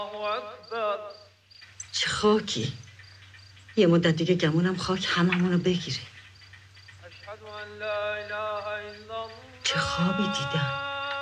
چه خاکی. یه مدت دیگه گمونم خاک هممونو بگیره. چه خوابی دیدم.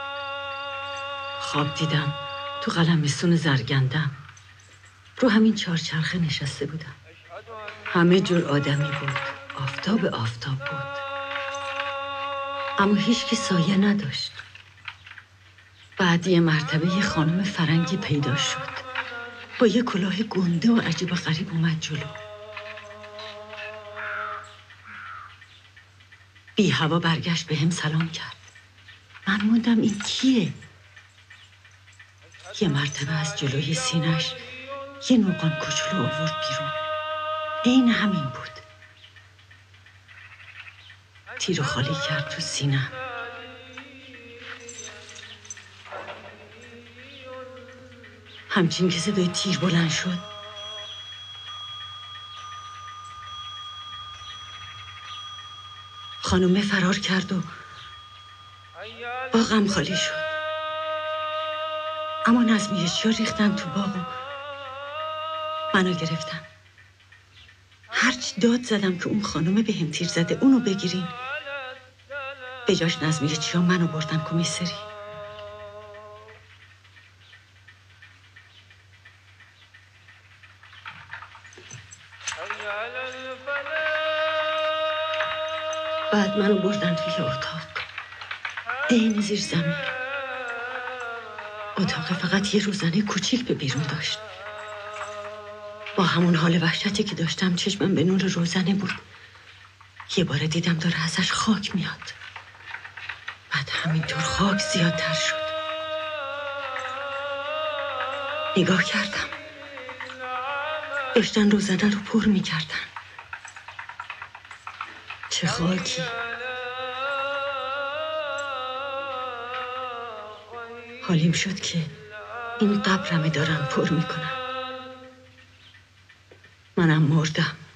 خواب دیدم تو قلمستون زرگندم رو همین چهارچرخه نشسته بودم. همه جور آدمی بود. آفتاب بود. اما هیچ کی سایه نداشت. بعد یه مرتبه یه خانم فرنگی پیدا شد با یه کلاه گنده و عجیب و غریب اومد جلو. بی هوا برگشت به هم سلام کرد. من موندم این کیه؟ یه مرتبه از جلوی سینش یه نوقان کوچولو آورد بیرون. عین همین بود. تیرو خالی کرد تو سینم. همچین که صدای تیر بلند شد خانومه فرار کرد و باغم خالی شد. اما نظمیه‌چیا ریختن تو باغ و منو گرفتن. هرچی داد زدم که اون خانومه به هم تیر زده اونو بگیرین، به جاش نظمیه‌چیا منو بردن کمیسری. بعد منو بردن توی اتاق عین زیر زمین. اتاق فقط یه روزنه کوچیک به بیرون داشت. با همون حال وحشتی که داشتم چشمم به نور روزنه بود. یه بار دیدم داره ازش خاک میاد. بعد همینطور خاک زیادتر شد. نگاه کردم داشتن روزنه رو پر میکردن. چه خاکی. حالیم شد که این قبرمه دارن پر میکنن. منم مردم.